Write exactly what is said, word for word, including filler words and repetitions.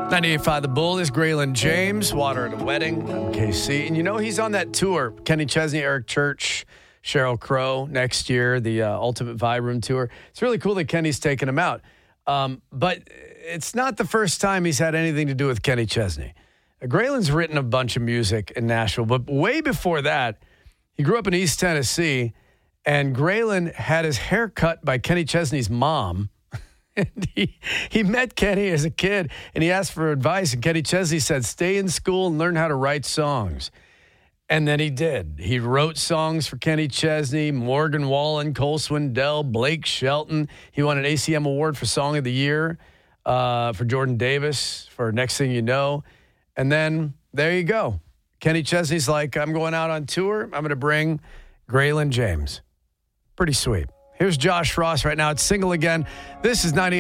ninety-eight point five The Bull is Graylin James, Water at a Wedding. I'm K C. And you know, he's on that tour. Kenny Chesney, Eric Church, Sheryl Crow next year, the uh, Ultimate Vibe Room Tour. It's really cool that Kenny's taking him out. Um, but it's not the first time he's had anything to do with Kenny Chesney. Uh, Graylin's written a bunch of music in Nashville, but way before that, he grew up in East Tennessee, and Graylin had his hair cut by Kenny Chesney's mom. And he, he met Kenny as a kid, and he asked for advice, and Kenny Chesney said, stay in school and learn how to write songs. And then he did. He wrote songs for Kenny Chesney, Morgan Wallen, Cole Swindell, Blake Shelton. He won an A C M Award for Song of the Year uh, for Jordan Davis for Next Thing You Know. And then there you go. Kenny Chesney's like, I'm going out on tour. I'm going to bring Graylin James. Pretty sweet. Here's Josh Ross right now. It's Single Again. This is ninety-eight.